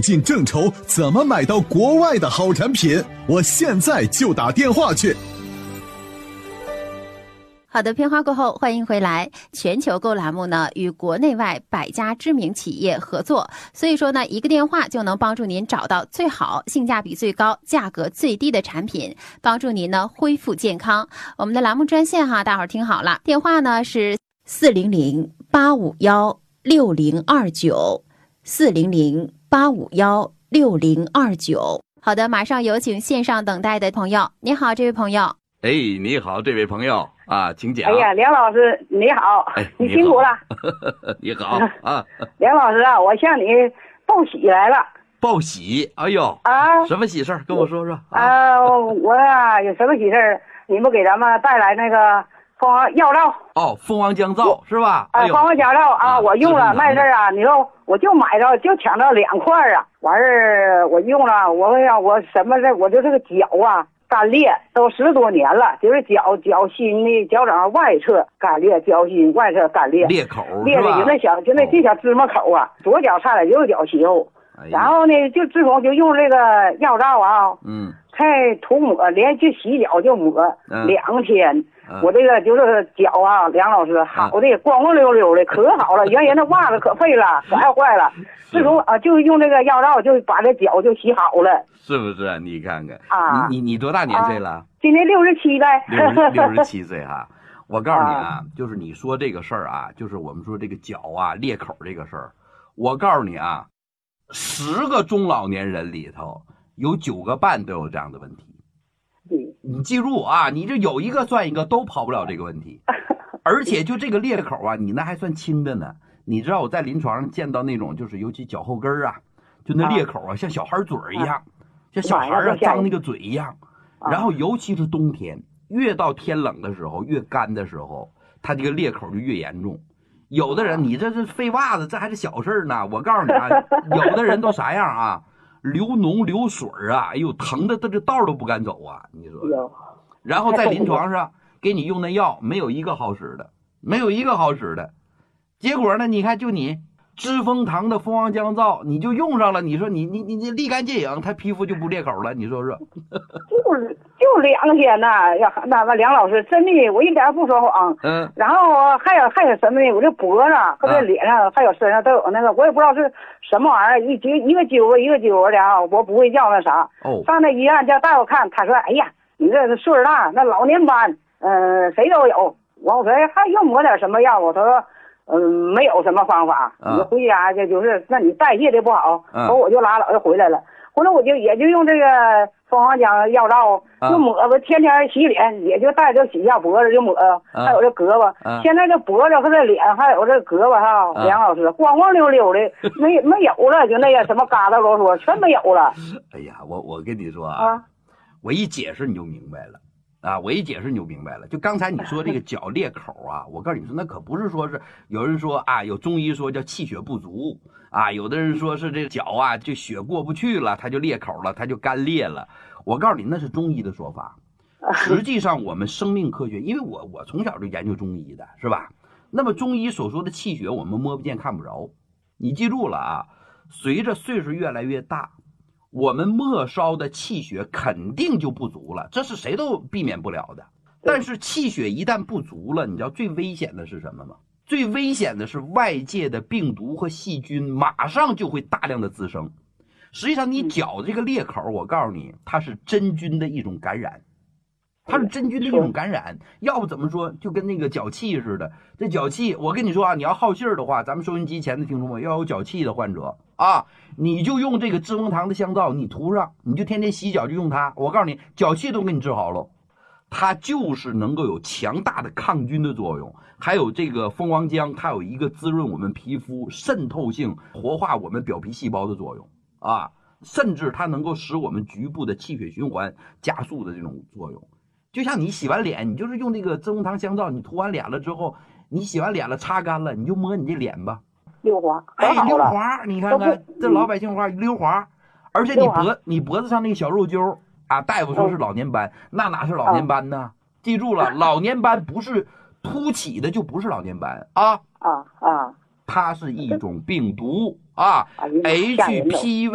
进正筹，怎么买到国外的好产品？我现在就打电话去。 好的，片花过后，欢迎回来。全球购栏目呢，与国内外百家知名企业合作，所以说呢，一个电话就能帮助您找到最好、性价比最高、价格最低的产品，帮助您呢恢复健康。我们的栏目专线哈，大伙儿听好了，电话呢是400-851-6029，400-851-6029。好的，马上有请线上等待的朋友。你好，这位朋友。 哎，你好，这位朋友啊，请讲。 哎呀，梁老师你好，你辛苦了。 你好啊， 梁老师啊，我向你报喜来了。 报喜？哎呦啊， 什么喜事儿？跟我说说我呀有什么喜事儿？你们给咱们带来那个蜂王药皂。 哦，蜂王降皂是吧？哎呦， 蜂王降皂啊，我用了卖事儿啊，你说我就买着就抢到2块啊，完事儿我用了，我什么的，我就这个脚啊。干裂都10多年了，就是脚心的脚掌外侧干裂，脚心外侧干裂， 裂口裂的就那小芝麻口啊，左脚差点右脚起后，然后呢就自从就用这个药皂啊，才涂抹，连续洗脚就抹2天，我这个就是脚啊，梁老师好的光光溜溜的，可好了，原先那袜子可废了，可爱坏了，自从就用这个药皂就把这脚就洗好了。 是不是啊？你看看啊，你多大年岁了？ 今年67呗。 67岁哈。我告诉你啊，就是你说这个事儿啊，就是我们说这个脚啊裂口这个事儿，我告诉你啊，10个中老年人里头有9个半都有这样的问题。你记住啊，你这有一个算一个，都跑不了这个问题。而且就这个裂口啊，你那还算轻的呢。你知道我在临床上见到那种，就是尤其脚后跟啊，就那裂口啊，像小孩嘴一样。像小孩啊张那个嘴一样，然后尤其是冬天，越到天冷的时候，越干的时候，它这个裂口就越严重。有的人，你这是废袜子，这还是小事呢。我告诉你啊，有的人都啥样啊，流脓流水啊，哎呦，疼的这道都不敢走啊，你说。然后在临床上给你用那药，没有一个好使的，没有一个好使的。结果呢，你看就你。知蜂堂的蜂王降皂，你就用上了，你说你立竿见影，他皮肤就不裂口了，你说说？ 就2天呐，那个梁老师真的，我一点不说谎。然后还有什么呢？我这脖子和这脸上还有身上都有那个，我也不知道是什么玩意儿，一个揪的啊，我不会叫那啥。上那医院叫大夫看，他说：“哎呀，你这是岁数大，那老年斑，谁都有。”我说还要抹点什么药？他说。没有什么方法，你回家就是那你代谢的不好，我就拉倒就回来了。后来我也就用这个蜂王降药皂，就抹吧，天天洗脸，也就带着洗一下脖子就抹，还有这胳膊。现在这脖子和这脸还有这胳膊哈，梁老师光光溜溜的，没有了，就那个什么疙瘩啰嗦全没有了。 哎呀，我跟你说啊，我一解释你就明白了。我一解释你就明白了。就刚才你说这个脚裂口啊，我告诉你说，那可不是说是有人说啊，有中医说叫气血不足啊，有的人说是这脚啊，就血过不去了，它就裂口了，它就干裂了。我告诉你，那是中医的说法。实际上，我们生命科学，因为我从小就研究中医的，是吧？那么中医所说的气血，我们摸不见看不着。你记住了啊，随着岁数越来越大。我们末梢的气血肯定就不足了，这是谁都避免不了的。但是气血一旦不足了，你知道最危险的是什么吗？最危险的是外界的病毒和细菌马上就会大量的滋生。实际上你脚这个裂口，我告诉你，它是真菌的一种感染，它是真菌的一种感染。要不怎么说就跟那个脚气似的。这脚气，我跟你说啊，你要好信儿的话，咱们收音机前的听众们要有脚气的患者啊，你就用这个知蜂堂的香皂，你涂上，你就天天洗脚就用它。我告诉你，脚气都给你治好了。它就是能够有强大的抗菌的作用，还有这个蜂王浆，它有一个滋润我们皮肤、渗透性、活化我们表皮细胞的作用啊，甚至它能够使我们局部的气血循环加速的这种作用。就像你洗完脸，你就是用这个知蜂堂香皂，你涂完脸了之后，你洗完脸了擦干了，你就摸你这脸吧， 溜滑， 溜滑，你看看这老百姓话溜滑，而且你脖子上那个小肉揪啊，大夫说是老年斑，那哪是老年斑呢？记住了，老年斑不是凸起的就不是老年斑啊，它是一种病毒啊，HP